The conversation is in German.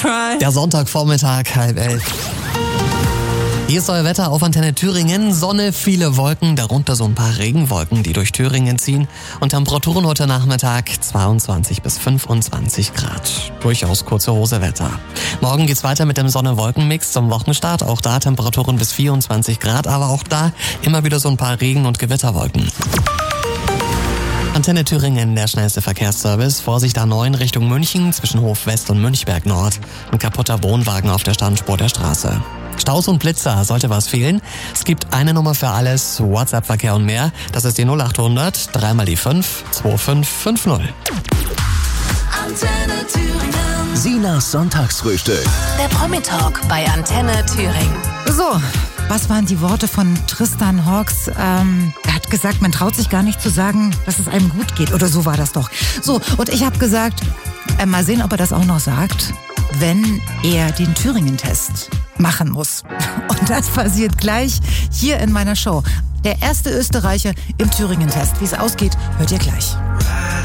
Der Sonntagvormittag, 10:30. Hier ist euer Wetter auf Antenne Thüringen. Sonne, viele Wolken, darunter so ein paar Regenwolken, die durch Thüringen ziehen. Und Temperaturen heute Nachmittag 22 bis 25 Grad. Durchaus kurze Hose Wetter. Morgen geht's weiter mit dem Sonne-Wolken-Mix zum Wochenstart. Auch da Temperaturen bis 24 Grad, aber auch da immer wieder so ein paar Regen- und Gewitterwolken. Antenne Thüringen, der schnellste Verkehrsservice. Vorsicht A9 Richtung München zwischen Hof West und Münchberg Nord. Ein kaputter Wohnwagen auf der Standspur der Straße. Staus und Blitzer, sollte was fehlen? Es gibt eine Nummer für alles, WhatsApp-Verkehr und mehr. Das ist die 0800 3 mal die 5 2550. Antenne Thüringen. Sinas Sonntagsfrühstück. Der Promi-Talk bei Antenne Thüringen. So, was waren die Worte von Tristan Hawks? Er hat gesagt, man traut sich gar nicht zu sagen, dass es einem gut geht. Oder so war das doch. So, und ich habe gesagt, mal sehen, ob er das auch noch sagt, wenn er den Thüringen-Test machen muss. Und das passiert gleich hier in meiner Show. Der erste Österreicher im Thüringen-Test. Wie es ausgeht, hört ihr gleich.